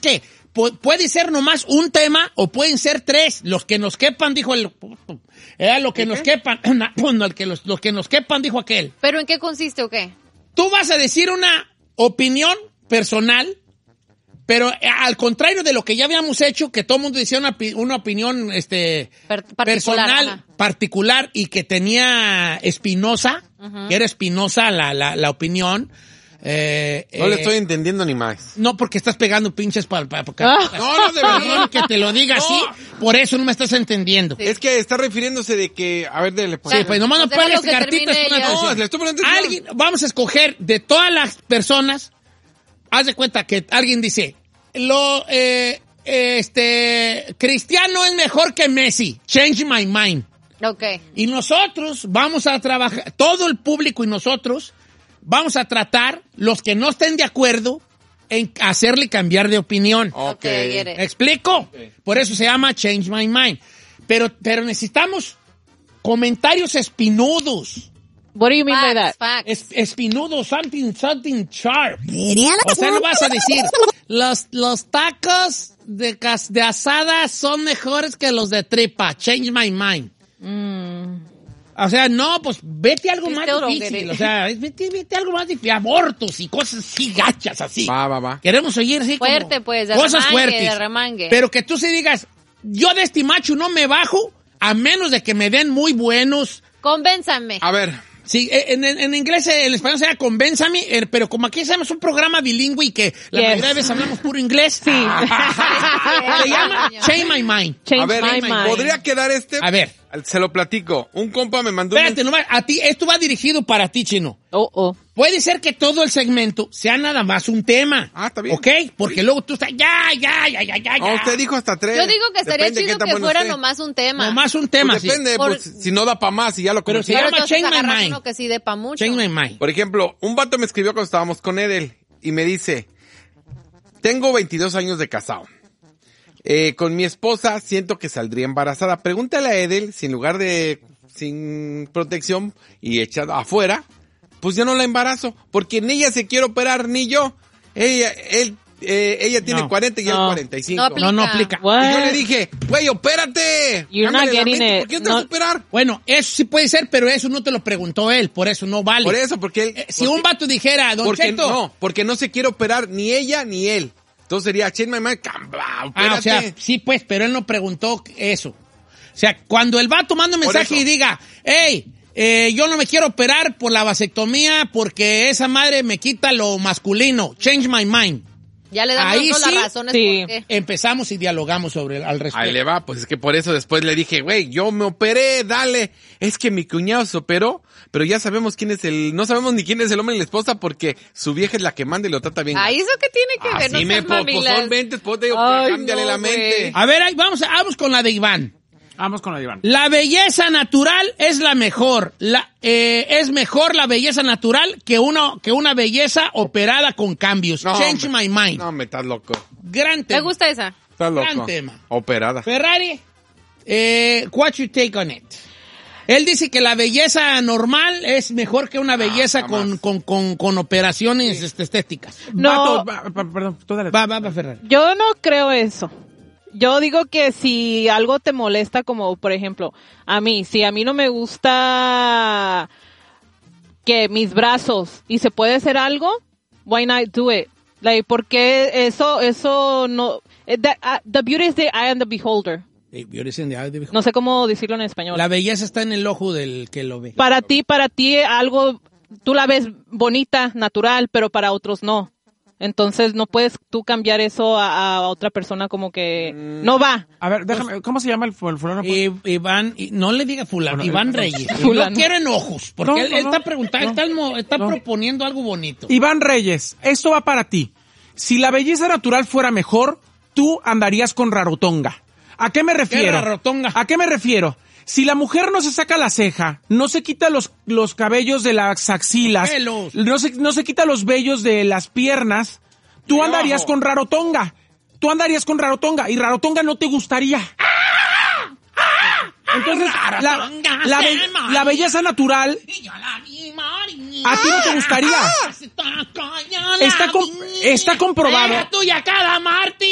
que puede ser nomás un tema o pueden ser tres. Los que nos quepan, dijo el... lo que nos quepan. Bueno, los que nos quepan, dijo aquel. ¿Pero en qué consiste o qué? Tú vas a decir una opinión personal, pero al contrario de lo que ya habíamos hecho, que todo el mundo decía una opinión personal, particular, y que tenía espinosa, que era espinosa la opinión. No le estoy entendiendo ni más. No, porque estás pegando pinches no, de verdad que te lo diga así, por eso no me estás entendiendo. Sí. Es que está refiriéndose de que, a ver, dele. Sí, pues nomás no pongas cartitas. No, le estoy poniendo alguien, vamos a escoger de todas las personas. Haz de cuenta que alguien dice, Cristiano es mejor que Messi. Change my mind. Okay. Y nosotros vamos a trabajar, todo el público y nosotros vamos a tratar, los que no estén de acuerdo, en hacerle cambiar de opinión. Okay. ¿Me explico? Okay. Por eso se llama Change My Mind. Pero necesitamos comentarios espinudos. What do you mean by that? Espinudos, something sharp. O sea, no vas a decir, los tacos de asada son mejores que los de tripa. Change my mind. O sea, no, pues vete algo más difícil. O sea, vete algo más difícil. Abortos y cosas así gachas, así. Va. Queremos oír así fuerte, como pues, de cosas remangue, fuertes. de remangue. Pero que tú sí digas, yo de este macho no me bajo, a menos de que me den muy buenos. Convénzame. A ver. Sí, en inglés, en español se llama Convénzame, pero como aquí hacemos un programa bilingüe y que la mayoría de veces hablamos puro inglés. Sí. Se llama Change My Mind. A ver, ¿podría quedar A ver. Se lo platico. Un compa me mandó... Espérate, nomás, a ti, esto va dirigido para ti, Chino. Puede ser que todo el segmento sea nada más un tema. Está bien. ¿Ok? Porque luego tú estás, ya. No, usted dijo hasta 3. Yo digo que estaría chido que fuera nomás un tema. Nomás un tema, pues depende, pues, si no da pa' más y ya lo pero se llama Change My Mind. Uno que sí dé pa' mucho. Change My Mind. Por ejemplo, un vato me escribió cuando estábamos con Edel y me dice, tengo 22 años de casado. Con mi esposa siento que saldría embarazada. Pregúntale a Edel si en lugar de sin protección y echada afuera, pues yo no la embarazo, porque ni ella se quiere operar, ni yo. Ella tiene 40 y él 45. No aplica. Y yo le dije, güey, opérate. You're not getting it. ¿Por qué te vas a operar? Bueno, eso sí puede ser, pero eso no te lo preguntó él, por eso no vale. Por eso, porque él... si un vato dijera, don Cheto... porque no se quiere operar ni ella ni él. Entonces sería, Change My Mind, opérate. O sea, sí pues, pero él no preguntó eso. O sea, cuando el vato manda un mensaje y diga, hey, yo no me quiero operar por la vasectomía porque esa madre me quita lo masculino. Change my mind. Ya le damos las razones por qué. Empezamos y dialogamos al respecto. Ahí le va, pues es que por eso después le dije, güey, yo me operé, dale. Es que mi cuñado se operó, pero ya sabemos no sabemos ni quién es el hombre y la esposa porque su vieja es la que manda y lo trata bien. ¿Eso qué tiene que ver? Así pues te digo, cámbiale la mente. A ver, vamos con la de Iván. Vamos con la de Iván. La belleza natural es la mejor. Es mejor la belleza natural que una belleza operada con cambios. No, Change my mind. No, me estás loco. Gran tema. Me gusta esa. Estás loco. Gran tema. Operada. Ferrari, what's your take on it? Él dice que la belleza normal es mejor que una belleza con operaciones estéticas. No. Perdón, tú dale. Va, Ferrari. Yo no creo eso. Yo digo que si algo te molesta, como por ejemplo, si a mí no me gusta que mis brazos y se puede hacer algo, why not do it? Like, porque eso no, the beauty is the eye of the beholder. No sé cómo decirlo en español. La belleza está en el ojo del que lo ve. Para ti algo, tú la ves bonita, natural, pero para otros no. Entonces no puedes tú cambiar eso a otra persona como que no va. A ver, déjame, ¿cómo se llama el fulano? Iván, no le diga fulano, Iván Reyes. Fulano. No quiero enojos, porque él está preguntando, está proponiendo algo bonito. Iván Reyes, esto va para ti. Si la belleza natural fuera mejor, tú andarías con rarotonga. ¿A qué me refiero? ¿Qué rarotonga? ¿A qué me refiero? Si la mujer no se saca la ceja, no se quita los cabellos de las axilas, no se quita los vellos de las piernas, tú andarías con rarotonga. Tú andarías con rarotonga y rarotonga no te gustaría. Entonces, la belleza natural a ti no te gustaría. Está comprobado.